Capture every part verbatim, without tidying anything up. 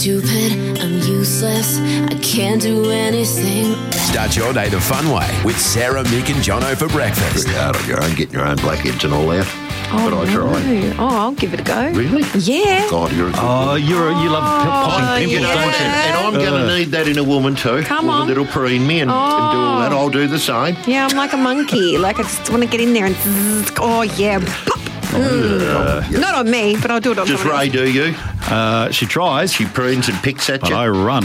stupid, I'm useless, I can't do anything. Start your day the fun way with Sarah, Mick and Jono for breakfast. Pretty hard on your own, getting your own blackheads and all that. Oh, but I no. try. Oh, I'll give it a go. Really? Yeah. God, you're a good Oh, woman. you're a, you love p- popping Oh, pimples, yeah. don't you? And I'm going to need that in a woman too. Come with on. a little preen me and, and do all that. I'll do the same. Yeah, I'm like a monkey. Like I just want to get in there and zzz, oh yeah, pop. Mm. Not on me, but I'll do it on Just someone Ray, else. do you? Uh, she tries, She preens and picks at but you. I run.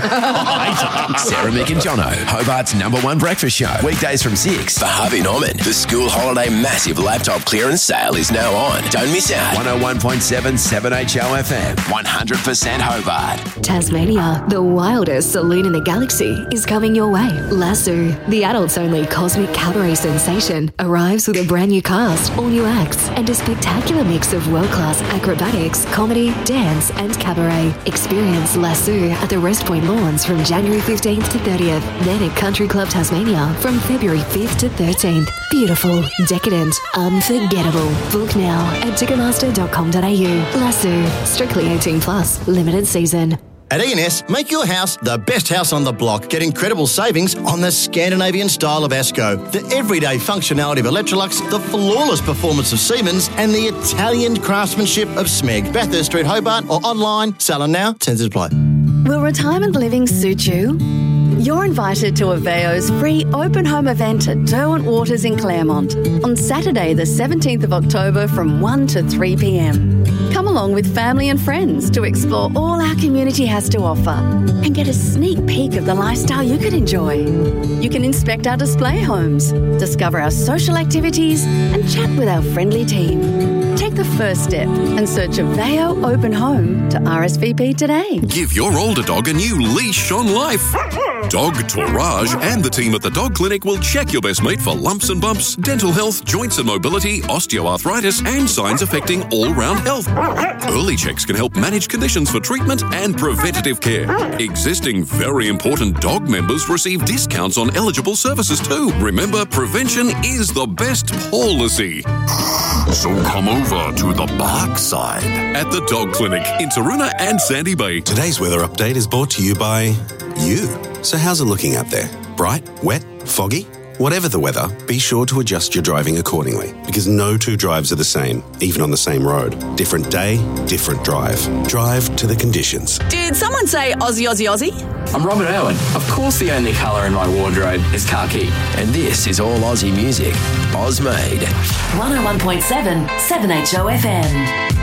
Sarah, Mick and Jono, Hobart's number one breakfast show. Weekdays from six. For Harvey Norman, the school holiday massive laptop clearance sale is now on. Don't miss out. one oh one point seven seven H O F M. one hundred percent Hobart. Tasmania, the wildest saloon in the galaxy, is coming your way. Lasso, the adults-only cosmic cabaret sensation, arrives with a brand new cast, all new acts, and a spectacular mix of world-class acrobatics, comedy, dance, and cabaret. Experience Lasso at the Rest Point Lawns from January fifteenth to thirtieth, then at Country Club Tasmania from February fifth to thirteenth. Beautiful, decadent, unforgettable. Book now at ticketmaster dot com dot a u. Lasso, strictly eighteen plus, limited season. At E and S, make your house the best house on the block. Get incredible savings on the Scandinavian style of Asco, the everyday functionality of Electrolux, the flawless performance of Siemens, and the Italian craftsmanship of Smeg. Bathurst Street, Hobart, or online. Selling now, terms apply. Will retirement living suit you? You're invited to Aveo's free open home event at Derwent Waters in Claremont on Saturday the seventeenth of October from one to three p.m. Come along with family and friends to explore all our community has to offer and get a sneak peek of the lifestyle you could enjoy. You can inspect our display homes, discover our social activities and chat with our friendly team. Take the first step and search Aveo Open Home to R S V P today. Give your older dog a new leash on life. Dog Tourage and the team at the Dog Clinic will check your best mate for lumps and bumps, dental health, joints and mobility, osteoarthritis, and signs affecting all-round health. Early checks can help manage conditions for treatment and preventative care. Existing very important dog members receive discounts on eligible services too. Remember, prevention is the best policy. So come over to the bark side at the Dog Clinic in Taroona and Sandy Bay. Today's weather update is brought to you by you. So how's it looking out there? Bright, wet, foggy? Whatever the weather, be sure to adjust your driving accordingly, because no two drives are the same, even on the same road. Different day, different drive. Drive to the conditions. Did someone say Aussie, Aussie, Aussie? I'm Robert Owen. Of course the only colour in my wardrobe is khaki. And this is all Aussie music. Oz Made. one oh one point seven, seven H O F M.